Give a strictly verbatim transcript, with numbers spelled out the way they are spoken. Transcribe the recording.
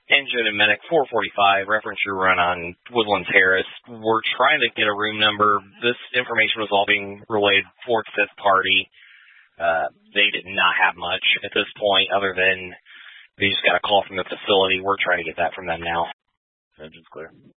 Engine and Medic four forty-five, reference your run on Woodlands Terrace. We're trying to get a room number. This information was all being relayed fourth, fifth party. Uh, they did not have much at this point other than they just got a call from the facility. We're trying to get that from them now. Engine's clear.